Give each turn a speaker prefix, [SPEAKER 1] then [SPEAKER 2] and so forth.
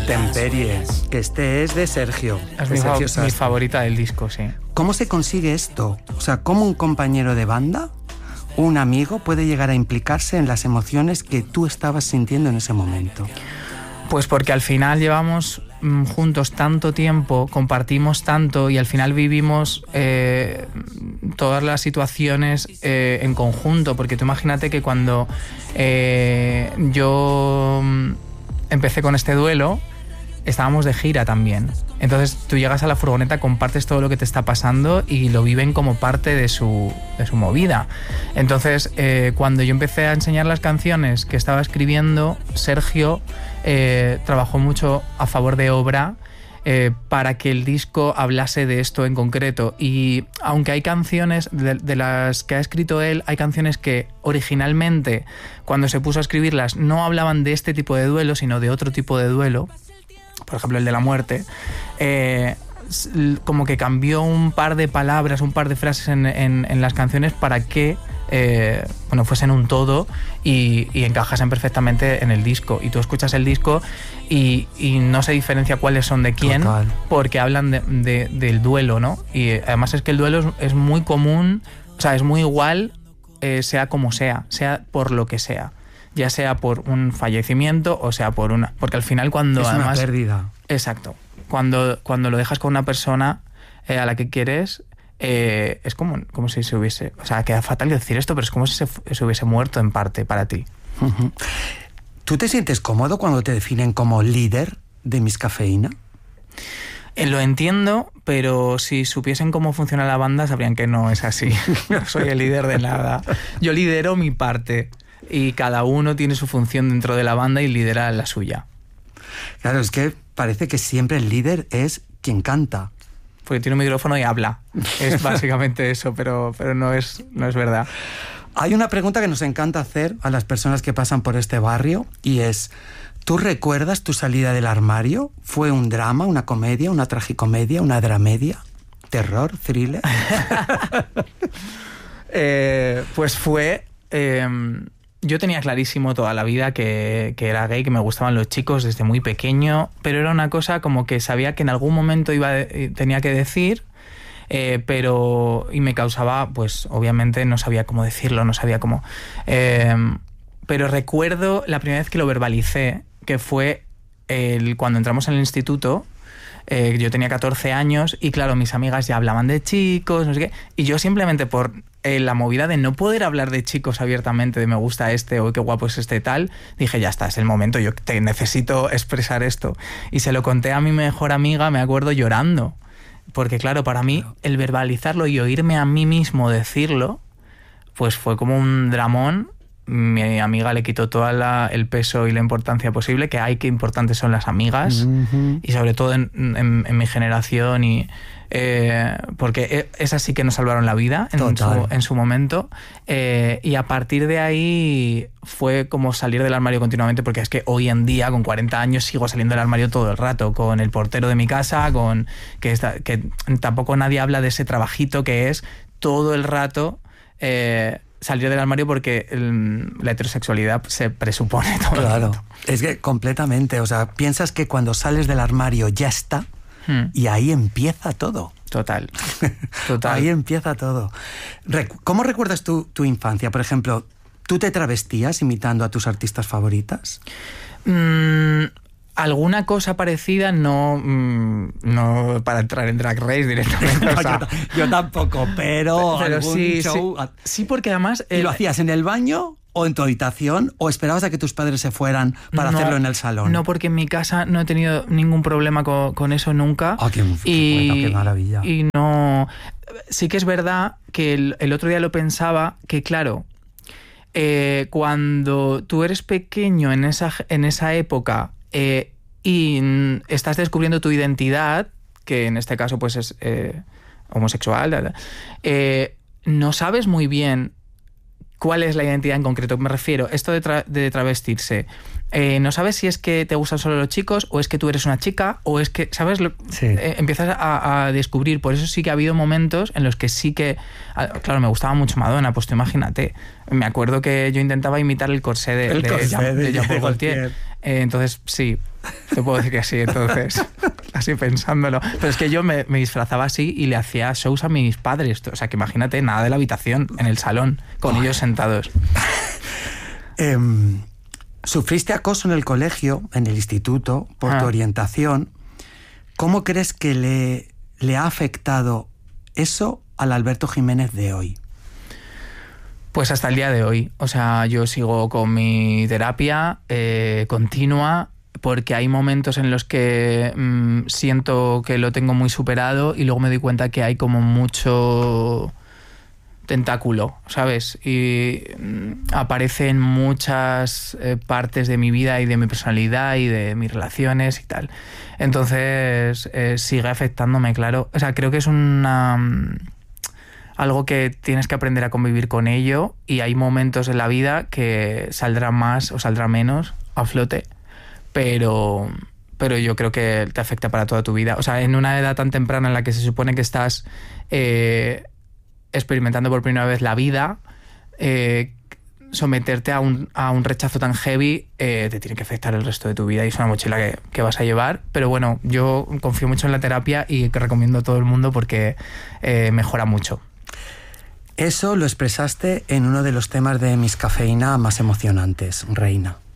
[SPEAKER 1] Intemperie, que este es de Sergio.
[SPEAKER 2] Es
[SPEAKER 1] de
[SPEAKER 2] mi favorita del disco, sí.
[SPEAKER 1] ¿Cómo se consigue esto? O sea, ¿cómo un compañero de banda, un amigo, puede llegar a implicarse en las emociones que tú estabas sintiendo en ese momento?
[SPEAKER 2] Pues porque al final llevamos juntos tanto tiempo, compartimos tanto y al final vivimos todas las situaciones en conjunto, porque tú imagínate que cuando yo empecé con este duelo, estábamos de gira también. Entonces tú llegas a la furgoneta, compartes todo lo que te está pasando y lo viven como parte de su movida. Entonces cuando yo empecé a enseñar las canciones que estaba escribiendo, Sergio trabajó mucho a favor de Obra para que el disco hablase de esto en concreto. Y aunque hay canciones de las que ha escrito él, hay canciones que originalmente cuando se puso a escribirlas no hablaban de este tipo de duelo, sino de otro tipo de duelo. Por ejemplo, el de la muerte, como que cambió un par de palabras, un par de frases en las canciones para que fuesen un todo y encajasen perfectamente en el disco. Y tú escuchas el disco y no se diferencia cuáles son de quién. Total. Porque hablan del duelo, ¿no? Y además es que el duelo es muy común, o sea, es muy igual, sea como sea por lo que sea. Ya sea por un fallecimiento o sea por una... Porque al final cuando...
[SPEAKER 1] Es
[SPEAKER 2] además,
[SPEAKER 1] una pérdida.
[SPEAKER 2] Exacto. Cuando lo dejas con una persona a la que quieres, es como si se hubiese... O sea, queda fatal decir esto, pero es como si se hubiese muerto en parte para ti.
[SPEAKER 1] Uh-huh. ¿Tú te sientes cómodo cuando te definen como líder de Miss Cafeína?
[SPEAKER 2] Lo entiendo, pero si supiesen cómo funciona la banda sabrían que no es así. No soy el líder de nada. Yo lidero mi parte. Y cada uno tiene su función dentro de la banda y lidera la suya.
[SPEAKER 1] Claro, es que parece que siempre el líder es quien canta.
[SPEAKER 2] Porque tiene un micrófono y habla. Es básicamente eso, pero no es verdad.
[SPEAKER 1] Hay una pregunta que nos encanta hacer a las personas que pasan por este barrio y es: ¿tú recuerdas tu salida del armario? ¿Fue un drama, una comedia, una tragicomedia, una dramedia? ¿Terror? ¿Thriller?
[SPEAKER 2] Pues fue... Yo tenía clarísimo toda la vida que era gay, que me gustaban los chicos desde muy pequeño, pero era una cosa como que sabía que en algún momento tenía que decir, y me causaba, pues obviamente no sabía cómo decirlo, no sabía cómo... pero recuerdo la primera vez que lo verbalicé, que fue cuando entramos en el instituto. Yo tenía 14 años y claro, mis amigas ya hablaban de chicos, no sé qué, y yo simplemente por la movida de no poder hablar de chicos abiertamente, de me gusta este o qué guapo es este tal, dije ya está, es el momento, yo necesito expresar esto. Y se lo conté a mi mejor amiga, me acuerdo, llorando, porque claro, para mí el verbalizarlo y oírme a mí mismo decirlo, pues fue como un dramón. Mi amiga le quitó todo el peso y la importancia posible, que importantes son las amigas, uh-huh. Y sobre todo en mi generación, y porque esas sí que nos salvaron la vida en su momento, y a partir de ahí fue como salir del armario continuamente, porque es que hoy en día con 40 años sigo saliendo del armario todo el rato, con el portero de mi casa, que tampoco nadie habla de ese trabajito que es todo el rato salir del armario, porque la heterosexualidad se presupone todo.
[SPEAKER 1] Claro, es que completamente, o sea, piensas que cuando sales del armario ya está, y ahí empieza todo.
[SPEAKER 2] Total.
[SPEAKER 1] Ahí empieza todo. ¿Cómo recuerdas tu infancia? Por ejemplo, ¿tú te travestías imitando a tus artistas favoritas?
[SPEAKER 2] Alguna cosa parecida, no para entrar en Drag Race directamente.
[SPEAKER 1] No, o sea, yo tampoco, pero algún show...
[SPEAKER 2] Sí, porque además...
[SPEAKER 1] ¿Y lo hacías en el baño o en tu habitación o esperabas a que tus padres se fueran para hacerlo en el salón?
[SPEAKER 2] No, porque en mi casa no he tenido ningún problema con eso nunca.
[SPEAKER 1] Qué maravilla.
[SPEAKER 2] Y no... Sí que es verdad que el otro día lo pensaba, que claro, cuando tú eres pequeño en esa época... y estás descubriendo tu identidad, que en este caso pues es homosexual, no sabes muy bien cuál es la identidad en concreto. Me refiero, esto de travestirse, no sabes si es que te gustan solo los chicos o es que tú eres una chica o es que, ¿sabes?
[SPEAKER 1] Sí.
[SPEAKER 2] Empiezas a descubrir. Por eso sí que ha habido momentos en los que sí que... Claro, me gustaba mucho Madonna, pues tú imagínate. Me acuerdo que yo intentaba imitar el corsé de Jean-Paul Gaultier. Entonces, sí, te puedo decir que sí, entonces, así pensándolo. Pero es que yo me disfrazaba así y le hacía shows a mis padres. O sea, que imagínate, nada de la habitación, en el salón, con ellos sentados.
[SPEAKER 1] ¿Sufriste acoso en el colegio, en el instituto, por tu orientación? ¿Cómo crees que le ha afectado eso al Alberto Jiménez de hoy?
[SPEAKER 2] Pues hasta el día de hoy. O sea, yo sigo con mi terapia continua, porque hay momentos en los que siento que lo tengo muy superado y luego me doy cuenta que hay como mucho tentáculo, ¿sabes? Y aparece en muchas partes de mi vida y de mi personalidad y de mis relaciones y tal. Entonces sigue afectándome, claro. O sea, creo que es algo que tienes que aprender a convivir con ello, y hay momentos en la vida que saldrá más o saldrá menos a flote, pero yo creo que te afecta para toda tu vida. O sea, en una edad tan temprana en la que se supone que estás experimentando por primera vez la vida, someterte a un rechazo tan heavy te tiene que afectar el resto de tu vida, y es una mochila que vas a llevar. Pero bueno, yo confío mucho en la terapia y que recomiendo a todo el mundo porque mejora mucho.
[SPEAKER 1] Eso lo expresaste en uno de los temas de Miss Cafeína más emocionantes, Reina.